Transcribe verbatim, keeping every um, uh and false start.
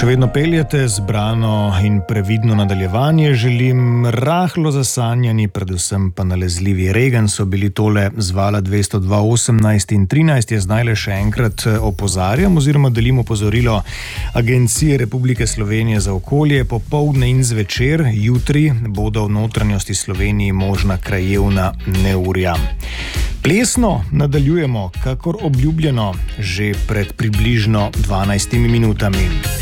Še vedno peljete zbrano in previdno nadaljevanje. Želim rahlo zasanjani, predvsem pa nalezljivi Regen so bili tole z vala dvesto dva osemnajst in trinajst. Je zdaj le še enkrat opozarjam oziroma delim opozorilo Agencije Republike Slovenije za okolje. Popoldne in zvečer, jutri bodo v notranjosti Sloveniji možna krajevna neurja. Plesno nadaljujemo, kakor obljubljeno, že pred približno dvanajstimi minutami.